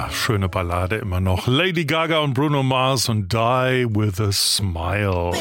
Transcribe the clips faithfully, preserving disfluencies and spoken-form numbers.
schöne Ballade immer noch. Lady Gaga und Bruno Mars und Die With a Smile.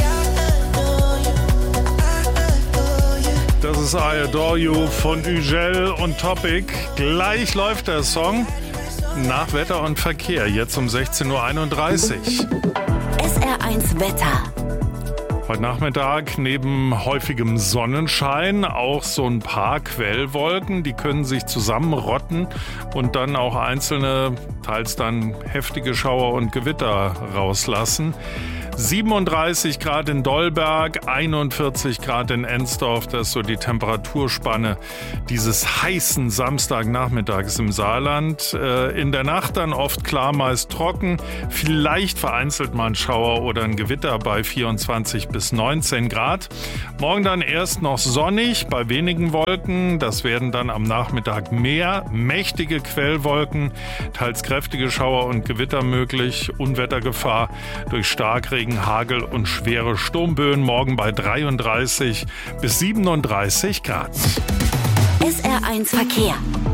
Das ist I Adore You von Ugel und Topic. Gleich läuft der Song nach Wetter und Verkehr, jetzt um sechzehn Uhr einunddreißig. S R eins Wetter. Heute Nachmittag neben häufigem Sonnenschein auch so ein paar Quellwolken, die können sich zusammenrotten und dann auch einzelne, teils dann heftige Schauer und Gewitter rauslassen. siebenunddreißig Grad in Dollberg, einundvierzig Grad in Ensdorf, das ist so die Temperaturspanne dieses heißen Samstagnachmittags im Saarland. In der Nacht dann oft klar, meist trocken, vielleicht vereinzelt mal ein Schauer oder ein Gewitter bei vierundzwanzig bis neunzehn Grad. Morgen dann erst noch sonnig bei wenigen Wolken, das werden dann am Nachmittag mehr mächtige Quellwolken, teils kräftige Schauer und Gewitter möglich, Unwettergefahr durch Starkregen, Hagel und schwere Sturmböen, morgen bei dreiunddreißig bis siebenunddreißig Grad. S R eins Verkehr.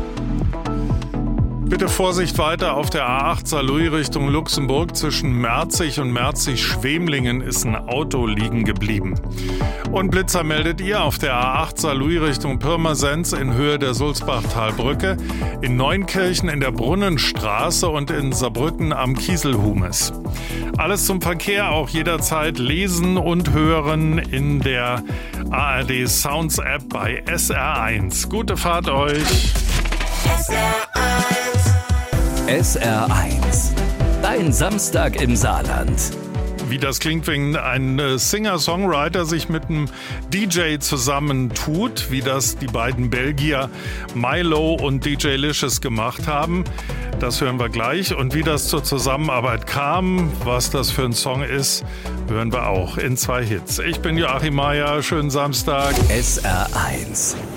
Bitte Vorsicht weiter auf der A acht Saarlouis Richtung Luxemburg. Zwischen Merzig und Merzig-Schwemlingen ist ein Auto liegen geblieben. Und Blitzer meldet ihr auf der A acht Saarlouis Richtung Pirmasens in Höhe der Sulzbachtalbrücke, in Neunkirchen in der Brunnenstraße und in Saarbrücken am Kieselhumes. Alles zum Verkehr auch jederzeit lesen und hören in der A R D Sounds App bei S R eins. Gute Fahrt euch! S R eins. S R eins. Dein Samstag im Saarland. Wie das klingt, wenn ein Singer-Songwriter sich mit einem D J zusammentut, wie das die beiden Belgier Milo und D J Licious gemacht haben. Das hören wir gleich. Und wie das zur Zusammenarbeit kam, was das für ein Song ist, hören wir auch in zwei Hits. Ich bin Joachim Meier, schönen Samstag. S R eins.